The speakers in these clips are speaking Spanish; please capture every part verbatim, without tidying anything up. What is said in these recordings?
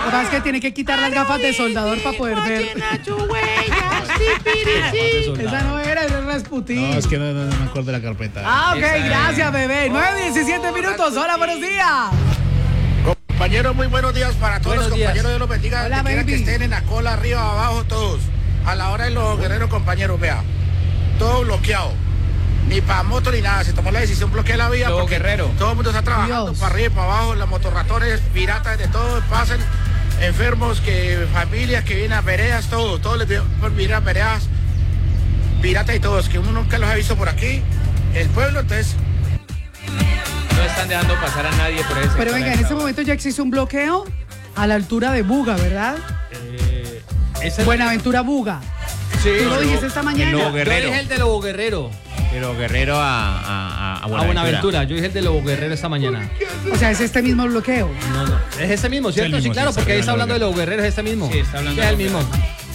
que pasa es que tiene que quitar las gafas de soldador para poder ver. Esa no era, esa es Rasputín. No, es que no, no, no me acuerdo de la carpeta. Ah, ok, gracias, bebé. nueve diecisiete minutos. Hola, buenos días. Compañeros, muy buenos días para todos Buenos los días. compañeros. Dios los bendiga. Hola, donde quiera baby. que estén en la cola, arriba, abajo, todos. A la hora de los guerreros, compañeros, vea. Todo bloqueado. Ni para moto ni nada. Se tomó la decisión de bloquear la vía. Todo porque guerrero. todo el mundo está trabajando Dios. para arriba y para abajo. Los motorratones, piratas, de todo pasan. Enfermos, que familias que vienen a veredas, todo. Todos les vienen a veredas. Piratas y todos, que uno nunca los ha visto por aquí. El pueblo, entonces. No están dejando pasar a nadie por ese. Pero venga, en este momento ya existe un bloqueo a la altura de Buga, ¿verdad? Eh, ese Buenaventura Buga. Sí. Tú lo dijiste esta mañana. Lobo Yo Guerrero. dije el de Lobo Guerrero. Pero Guerrero a, a, a, A Buenaventura. Yo dije el de Lobo Guerrero esta mañana. O sea, es este mismo bloqueo. No, no. Es ese mismo, ¿cierto? el Sí, mismo, claro, sí, porque ahí está está hablando de Lobo Lobo Guerrero, es este mismo. Sí, está hablando Sí, es el de mismo.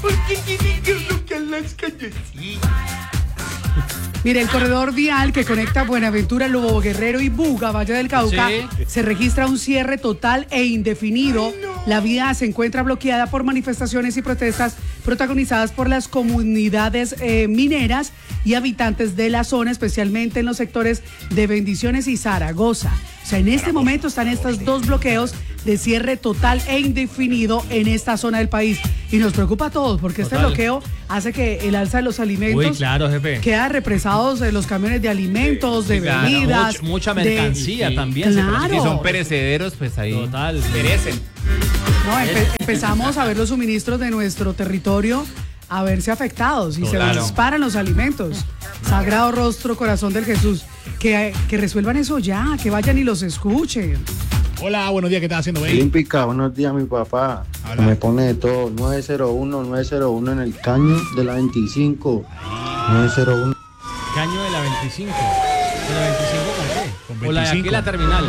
Mire, el corredor vial que conecta Buenaventura, Lobo Guerrero y Buga, Valle del Cauca, Sí. se registra un cierre total e indefinido. La vía se encuentra bloqueada por manifestaciones y protestas protagonizadas por las comunidades eh, mineras y habitantes de la zona, especialmente en los sectores de Bendiciones y Zaragoza. O sea, en este momento están estos dos bloqueos de cierre total e indefinido en esta zona del país. Y nos preocupa a todos, porque este Total. bloqueo hace que el alza de los alimentos Uy, claro, jefe. queda represados de los camiones de alimentos, de claro. bebidas. Much- mucha de- mercancía Sí, también. se claro. Si son perecederos, pues ahí Total. perecen. No, empe- empezamos a ver los suministros de nuestro territorio a verse afectados y Claro. se disparan los alimentos. Sagrado Rostro, Corazón del Jesús. Que, que resuelvan eso ya, que vayan y los escuchen. Hola, buenos días, ¿qué estás haciendo, baby? Olímpica, buenos días, mi papá. Habla. Me pone de todo. nueve cero uno, nueve cero uno en el caño de la veinticinco. nueve cero uno. Caño de la veinticinco. ¿De la veinticinco con qué? Con O la de aquí, veinticinco. la terminal.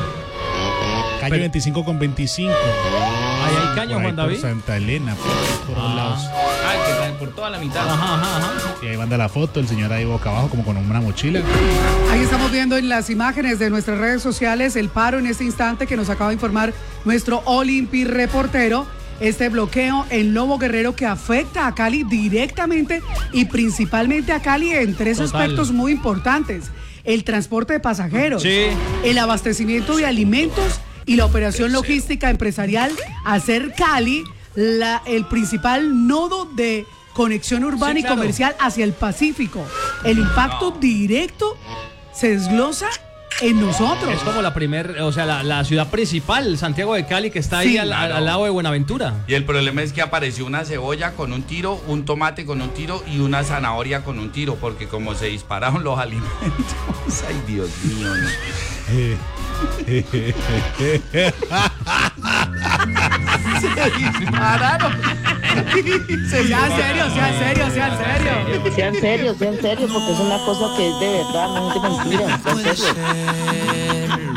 Calle veinticinco con veinticinco. Ahí hay caño, Por ahí Juan por David. Santa Elena, por, por Ah. los lados. Ah, que traen por toda la mitad. Ajá, ajá, ajá. Y ahí manda la foto, el señor ahí boca abajo, como con una mochila. Ahí estamos viendo en las imágenes de nuestras redes sociales el paro en este instante que nos acaba de informar nuestro Olympi reportero. Este bloqueo en Lobo Guerrero que afecta a Cali directamente y principalmente a Cali en tres Total. aspectos muy importantes. El transporte de pasajeros, Sí. el abastecimiento de alimentos y la operación logística empresarial, hacer Cali la, el principal nodo de conexión urbana Sí, y claro. comercial hacia el Pacífico. El impacto directo se desglosa en nosotros. Es como la primer, o sea, la, la ciudad principal, Santiago de Cali, que está ahí Sí. al, al- Claro. al lado de Buenaventura. Y el problema es que apareció una cebolla con un tiro, un tomate con un tiro y una zanahoria con un tiro, porque como se dispararon los alimentos. Ay, Dios mío. ¿no? Sea serio, sea serio, sea serio. Sean serios, sean serios, porque es una cosa que es de verdad, no es de mentira. Sean serios.